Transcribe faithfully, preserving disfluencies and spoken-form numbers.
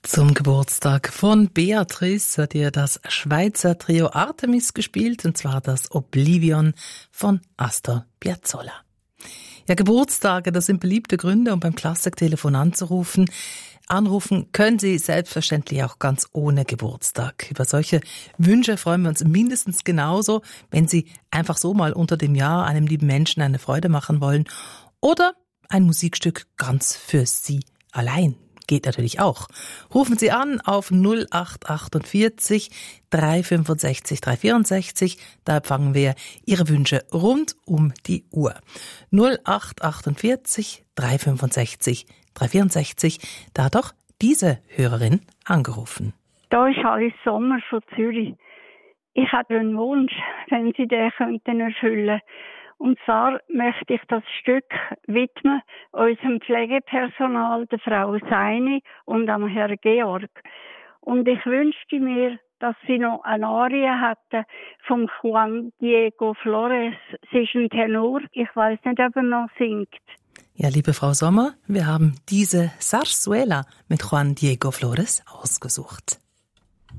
Zum Geburtstag von Beatrice hat ihr das Schweizer Trio Artemis gespielt, und zwar das Oblivion von Astor Piazzolla. Ja, Geburtstage, das sind beliebte Gründe, um beim Klassiktelefon anzurufen. Anrufen können Sie selbstverständlich auch ganz ohne Geburtstag. Über solche Wünsche freuen wir uns mindestens genauso, wenn Sie einfach so mal unter dem Jahr einem lieben Menschen eine Freude machen wollen. Oder ein Musikstück ganz für Sie allein. Geht natürlich auch. Rufen Sie an auf null acht achtundvierzig drei fünfundsechzig drei vierundsechzig. Da empfangen wir Ihre Wünsche rund um die Uhr. null acht achtundvierzig drei fünfundsechzig drei vierundsechzig. Da hat doch diese Hörerin angerufen. Da ist Alice Sommer von Zürich. Ich habe einen Wunsch, wenn Sie den könnten erfüllen. Und zwar möchte ich das Stück widmen unserem Pflegepersonal, der Frau Seini und am Herrn Georg. Und ich wünschte mir, dass sie noch eine Arie hätten vom Juan Diego Flores. Sie ist ein Tenor. Ich weiß nicht, ob er noch singt. Ja, liebe Frau Sommer, wir haben diese Zarzuela mit Juan Diego Flores ausgesucht.